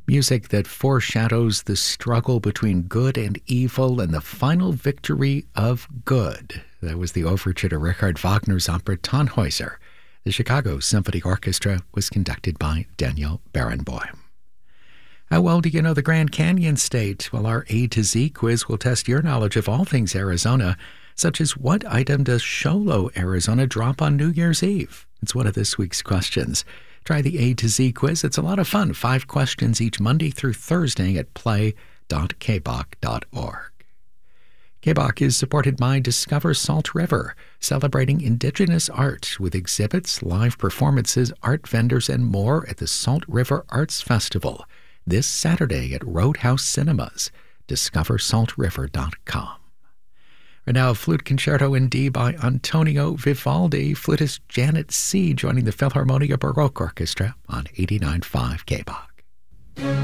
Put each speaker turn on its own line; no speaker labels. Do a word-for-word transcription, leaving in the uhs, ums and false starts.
Music that foreshadows the struggle between good and evil and the final victory of good. That was the overture to Richard Wagner's opera Tannhäuser. The Chicago Symphony Orchestra was conducted by Daniel Barenboim. How well do you know the Grand Canyon State? Well, our A to Z quiz will test your knowledge of all things Arizona, such as what item does Show Low, Arizona drop on New Year's Eve? It's one of this week's questions. Try the A to Z quiz. It's a lot of fun. Five questions each Monday through Thursday at play dot k b o c dot org. K B O C is supported by Discover Salt River, celebrating Indigenous art with exhibits, live performances, art vendors, and more at the Salt River Arts Festival this Saturday at Roadhouse Cinemas. discover salt river dot com. Right now, a flute concerto in D by Antonio Vivaldi, flutist Janet C. joining the Philharmonia Baroque Orchestra on eighty-nine point five K B O C.